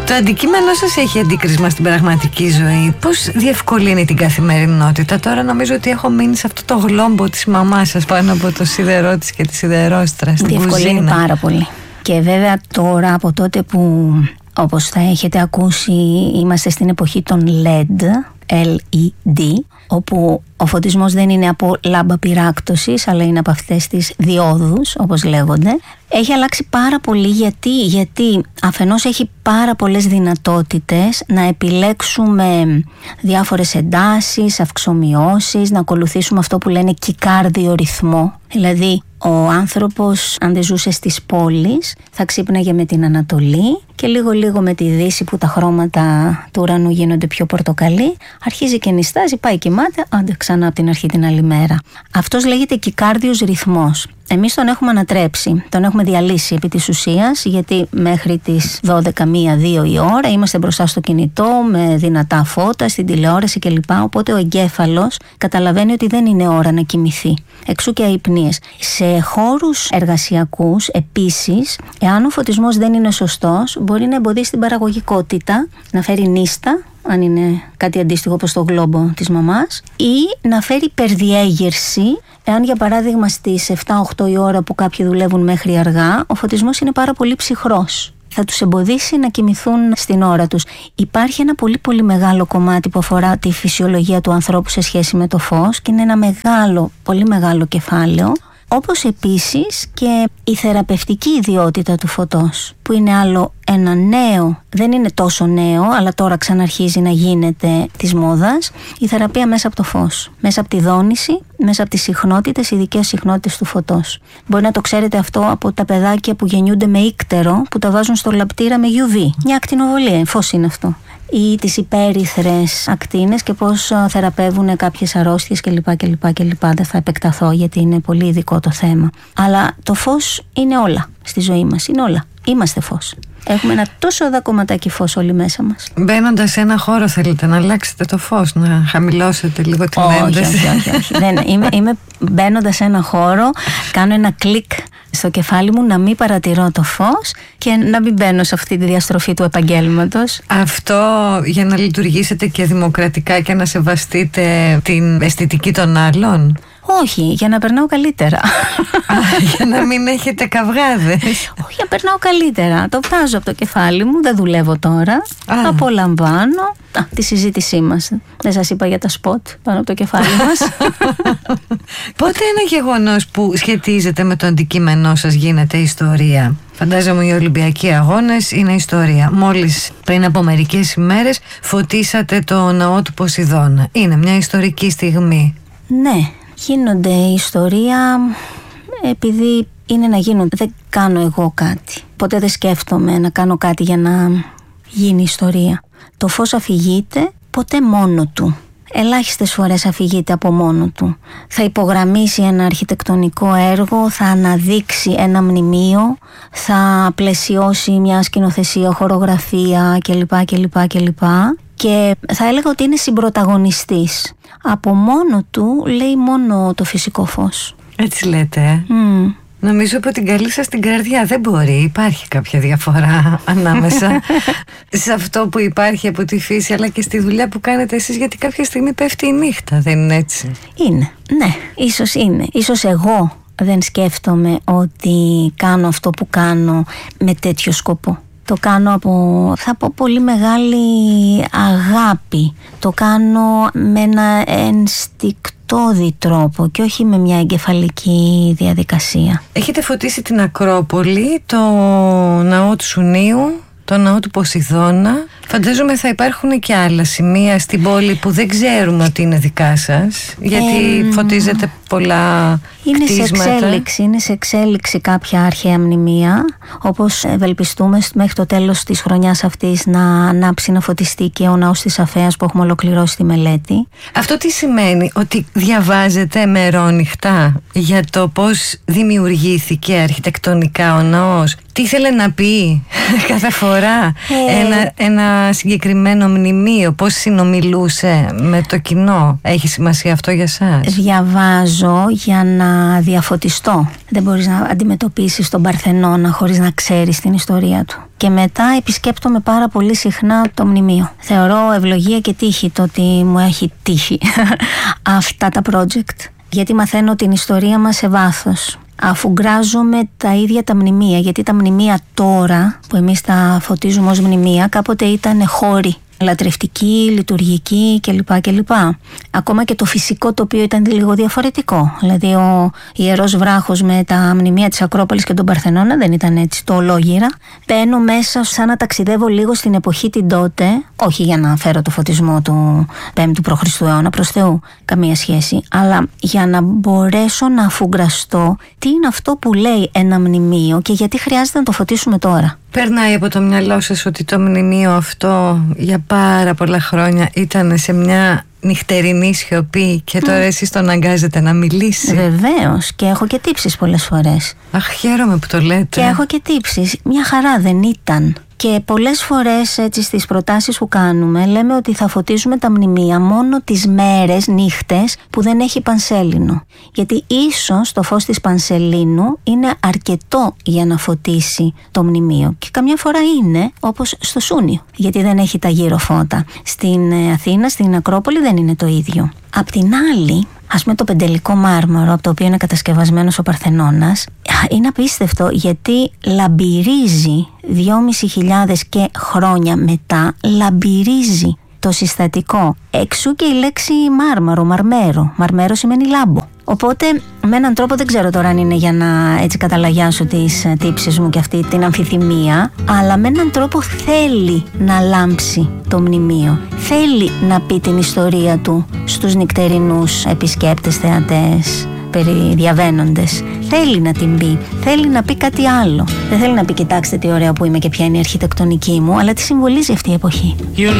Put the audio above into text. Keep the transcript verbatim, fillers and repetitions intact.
Το αντικείμενο σας έχει αντίκρισμα στην πραγματική ζωή. Πώς διευκολύνει την καθημερινότητα? Τώρα νομίζω ότι έχω μείνει σε αυτό το γλόμπο της μαμάς σας πάνω από το σίδερό της και τη σιδερόστρα στην κουζίνα. Διευκολύνει πάρα πολύ. Και βέβαια τώρα, από τότε που, όπως θα έχετε ακούσει, είμαστε στην εποχή των ελ ι ντι, ελ ι ντι, όπου ο φωτισμός δεν είναι από λάμπα πυράκτωσης, αλλά είναι από αυτές τις διόδους, όπως λέγονται. Έχει αλλάξει πάρα πολύ. Γιατί, γιατί αφενός έχει πάρα πολλές δυνατότητες να επιλέξουμε διάφορες εντάσεις, αυξομοιώσεις, να ακολουθήσουμε αυτό που λένε κικάρδιο ρυθμό. Δηλαδή, ο άνθρωπος, αν δεν ζούσε στις πόλεις, θα ξύπναγε με την Ανατολή και λίγο λίγο με τη Δύση, που τα χρώματα του ουρανού γίνονται πιο πορτοκαλί, αρχίζει και νηστάζει, πάει κοιμάται, άντε ξανά από την αρχή την άλλη μέρα. Αυτός λέγεται κικάρδιος ρυθμός. Εμείς τον έχουμε ανατρέψει, τον έχουμε διαλύσει επί της ουσίας, γιατί μέχρι τις δώδεκα, μία, δύο η ώρα είμαστε μπροστά στο κινητό με δυνατά φώτα, στην τηλεόραση κλπ. Οπότε ο εγκέφαλος καταλαβαίνει ότι δεν είναι ώρα να κοιμηθεί. Εξού και αϊπνίες. Σε χώρους εργασιακούς επίσης, εάν ο φωτισμός δεν είναι σωστός, μπορεί να εμποδίσει την παραγωγικότητα, να φέρει νύστα, αν είναι κάτι αντίστοιχο όπως το γλόμπο της μαμάς, ή να φέρει υπερδιέγερση. Εάν για παράδειγμα στις επτά οκτώ η ώρα που κάποιοι δουλεύουν μέχρι αργά, ο φωτισμός είναι πάρα πολύ ψυχρός, θα τους εμποδίσει να κοιμηθούν στην ώρα τους. Υπάρχει ένα πολύ πολύ μεγάλο κομμάτι που αφορά τη φυσιολογία του ανθρώπου σε σχέση με το φως, και είναι ένα μεγάλο, πολύ μεγάλο κεφάλαιο. Όπως επίσης και η θεραπευτική ιδιότητα του φωτός, που είναι άλλο ένα νέο, δεν είναι τόσο νέο, αλλά τώρα ξαναρχίζει να γίνεται της μόδας, η θεραπεία μέσα από το φως, μέσα από τη δόνηση, μέσα από τις συχνότητες, ειδικές συχνότητες του φωτός. Μπορεί να το ξέρετε αυτό από τα παιδάκια που γεννιούνται με ύκτερο, που τα βάζουν στο λαπτήρα με γιου βι, μια ακτινοβολία, φως είναι αυτό. Ή τις υπέρυθρες ακτίνες και πώς θεραπεύουν κάποιες αρρώστιες κλπ. κλπ, κλπ. Δεν θα επεκταθώ γιατί είναι πολύ ειδικό το θέμα. Αλλά το φως είναι όλα στη ζωή μας, είναι όλα. Είμαστε φως. Έχουμε ένα τόσο δα κομματάκι φως όλοι μέσα μας. Μπαίνοντας σε ένα χώρο, θέλετε να αλλάξετε το φως, να χαμηλώσετε λίγο την ένταση? Όχι, όχι, όχι, όχι. Δεν, είμαι, είμαι μπαίνοντας σε ένα χώρο, κάνω ένα κλικ στο κεφάλι μου να μην παρατηρώ το φως και να μην μπαίνω σε αυτή τη διαστροφή του επαγγέλματος. Αυτό για να λειτουργήσετε και δημοκρατικά και να σεβαστείτε την αισθητική των άλλων? Όχι, για να περνάω καλύτερα. Α, για να μην έχετε καυγάδες? Όχι, για να περνάω καλύτερα. Το βγάζω από το κεφάλι μου, δεν δουλεύω τώρα. Α. Απολαμβάνω Α, τη συζήτησή μας. Δεν σας είπα για τα σποτ πάνω από το κεφάλι μας. Πότε ένα γεγονός που σχετίζεται με το αντικείμενό σας γίνεται ιστορία? Φαντάζομαι οι Ολυμπιακοί Αγώνες είναι ιστορία. Μόλις πριν από μερικές ημέρες φωτίσατε το ναό του Ποσειδώνα. Είναι μια ιστορική στιγμή. Ναι, γίνονται ιστορία επειδή είναι να γίνονται. Δεν κάνω εγώ κάτι. Ποτέ δεν σκέφτομαι να κάνω κάτι για να γίνει ιστορία. Το φως αφηγείται ποτέ μόνο του. Ελάχιστες φορές αφηγείται από μόνο του. Θα υπογραμμίσει ένα αρχιτεκτονικό έργο, θα αναδείξει ένα μνημείο, θα πλαισιώσει μια σκηνοθεσία, χορογραφία κλπ. κλπ, κλπ. Και θα έλεγα ότι είναι συμπροταγωνιστής. Από μόνο του λέει μόνο το φυσικό φως. Έτσι λέτε? Mm. Νομίζω από την καλή σας την καρδιά δεν μπορεί. Υπάρχει κάποια διαφορά ανάμεσα σε αυτό που υπάρχει από τη φύση αλλά και στη δουλειά που κάνετε εσείς, γιατί κάποια στιγμή πέφτει η νύχτα, δεν είναι έτσι? Είναι, ναι, ίσως είναι. Ίσως εγώ δεν σκέφτομαι ότι κάνω αυτό που κάνω με τέτοιο σκοπό. Το κάνω από, θα πω, πολύ μεγάλη αγάπη. Το κάνω με ένα ενστικτώδη τρόπο και όχι με μια εγκεφαλική διαδικασία. Έχετε φωτίσει την Ακρόπολη, το ναό του Σουνίου, το ναό του Ποσειδώνα. Φαντάζομαι θα υπάρχουν και άλλα σημεία στην πόλη που δεν ξέρουμε ότι είναι δικά σας, γιατί ε, φωτίζετε πολλά είναι κτίσματα. Σε εξέλιξη, είναι σε εξέλιξη κάποια αρχαία μνημεία, όπως ευελπιστούμε μέχρι το τέλος της χρονιάς αυτής να ανάψει, να φωτιστεί και ο ναός της Αφέας που έχουμε ολοκληρώσει τη μελέτη. Αυτό τι σημαίνει? Ότι διαβάζετε μερόνυχτα για το πώς δημιουργήθηκε αρχιτεκτονικά ο ναός? Τι ήθελε να πει κάθε φορά? Ε, ένα, ένα ένα συγκεκριμένο μνημείο, πώς συνομιλούσε με το κοινό? Έχει σημασία αυτό για σας? Διαβάζω για να διαφωτιστώ. Δεν μπορείς να αντιμετωπίσεις τον Παρθενώνα χωρίς να ξέρεις την ιστορία του. Και μετά επισκέπτομαι πάρα πολύ συχνά το μνημείο. Θεωρώ ευλογία και τύχη το ότι μου έχει τύχει αυτά τα project. Γιατί μαθαίνω την ιστορία μας σε βάθος. Αφουγκράζομαι τα ίδια τα μνημεία, γιατί τα μνημεία τώρα που εμείς τα φωτίζουμε ως μνημεία κάποτε ήταν χώροι, λατρευτικοί, λειτουργικοί κλπ. κλπ. Ακόμα και το φυσικό τοπίο ήταν λίγο διαφορετικό. Δηλαδή ο Ιερός Βράχος με τα μνημεία της Ακρόπολης και τον Παρθενώνα δεν ήταν έτσι το ολόγυρα. Μπαίνω μέσα σαν να ταξιδεύω λίγο στην εποχή την τότε, όχι για να φέρω το φωτισμό του πέμπτου π.Χ. αιώνα, προς Θεού, καμία σχέση, αλλά για να μπορέσω να αφουγκραστώ τι είναι αυτό που λέει ένα μνημείο και γιατί χρειάζεται να το φωτίσουμε τώρα. Περνάει από το μυαλό σας ότι το μνημείο αυτό για πάρα πολλά χρόνια ήταν σε μια νυχτερινή σιωπή και τώρα mm. εσείς τον αναγκάζετε να μιλήσει? Βεβαίως, και έχω και τύψεις πολλές φορές. Αχ, χαίρομαι που το λέτε. Και έχω και τύψεις. Μια χαρά δεν ήταν. Και πολλές φορές έτσι στις προτάσεις που κάνουμε λέμε ότι θα φωτίζουμε τα μνημεία μόνο τις μέρες, νύχτες που δεν έχει πανσέλινο. Γιατί ίσως το φως της πανσελίνου είναι αρκετό για να φωτίσει το μνημείο. Και καμιά φορά είναι όπως στο Σούνιο, γιατί δεν έχει τα γύρω φώτα. Στην Αθήνα, στην Ακρόπολη δεν είναι το ίδιο. Απ' την άλλη, ας πούμε το πεντελικό μάρμαρο από το οποίο είναι κατασκευασμένος ο Παρθενώνας είναι απίστευτο, γιατί λαμπυρίζει δυόμισι χιλιάδες και χρόνια μετά, λαμπυρίζει το συστατικό. Εξού και η λέξη μάρμαρο, μαρμέρο. Μαρμέρο σημαίνει λάμπο. Οπότε με έναν τρόπο, δεν ξέρω τώρα αν είναι για να έτσι καταλαγιάσω τις τύψεις μου και αυτή την αμφιθυμία, αλλά με έναν τρόπο θέλει να λάμψει το μνημείο. Θέλει να πει την ιστορία του στους νυχτερινούς επισκέπτες, θεατές, περιδιαβαίνοντες. Θέλει να την πει. Θέλει να πει κάτι άλλο. Δεν θέλει να πει κοιτάξτε τι ωραία που είμαι και ποια είναι η αρχιτεκτονική μου, αλλά τι συμβολίζει αυτή η εποχή.